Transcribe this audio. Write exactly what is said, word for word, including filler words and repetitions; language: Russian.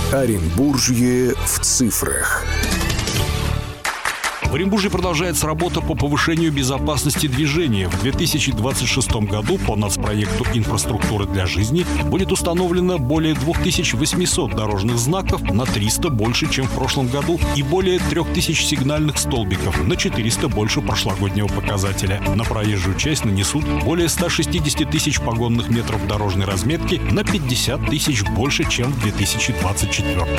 Оренбуржье в цифрах. В Оренбурге продолжается работа по повышению безопасности движения. В две тысячи двадцать шестом году по нацпроекту «Инфраструктура для жизни» будет установлено более две тысячи восемьсот дорожных знаков, на триста больше, чем в прошлом году, и более три тысячи сигнальных столбиков, на четыреста больше прошлогоднего показателя. На проезжую часть нанесут более ста шестидесяти тысяч погонных метров дорожной разметки, на пятьдесят тысяч больше, чем в две тысячи двадцать четвёртом.